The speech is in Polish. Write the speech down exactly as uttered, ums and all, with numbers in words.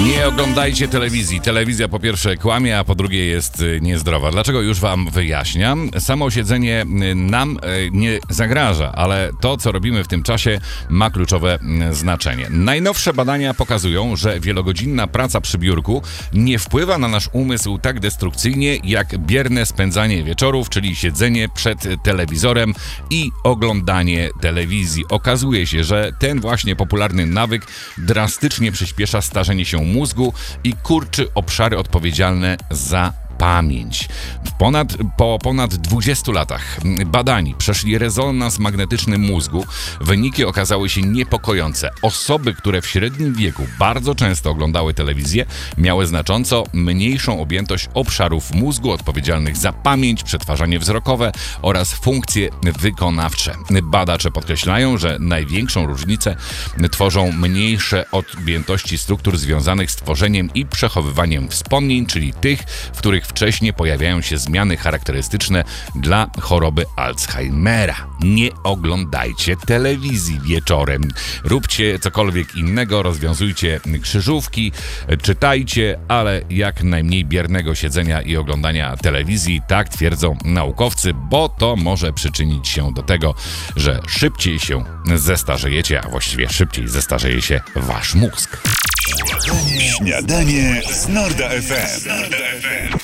Nie oglądajcie telewizji. Telewizja po pierwsze kłamie, a po drugie jest niezdrowa. Dlaczego? Już wam wyjaśniam. Samo siedzenie nam nie zagraża, ale to, co robimy w tym czasie, ma kluczowe znaczenie. Najnowsze badania pokazują, że wielogodzinna praca przy biurku nie wpływa na nasz umysł tak destrukcyjnie, jak bierne spędzanie wieczorów, czyli siedzenie przed telewizorem i oglądanie telewizji. Okazuje się, że ten właśnie popularny nawyk drastycznie przyspiesza starzenie się mózgu i kurczy obszary odpowiedzialne za pamięć. W ponad, po ponad dwudziestu latach badani przeszli rezonans magnetyczny mózgu. Wyniki okazały się niepokojące. Osoby, które w średnim wieku bardzo często oglądały telewizję, miały znacząco mniejszą objętość obszarów mózgu odpowiedzialnych za pamięć, przetwarzanie wzrokowe oraz funkcje wykonawcze. Badacze podkreślają, że największą różnicę tworzą mniejsze objętości struktur związanych z tworzeniem i przechowywaniem wspomnień, czyli tych, w których wcześniej pojawiają się zmiany charakterystyczne dla choroby Alzheimera. Nie oglądajcie telewizji wieczorem. Róbcie cokolwiek innego, rozwiązujcie krzyżówki, czytajcie, ale jak najmniej biernego siedzenia i oglądania telewizji, tak twierdzą naukowcy, bo to może przyczynić się do tego, że szybciej się zestarzejecie, a właściwie szybciej zestarzeje się wasz mózg. Śniadanie z Norda F M.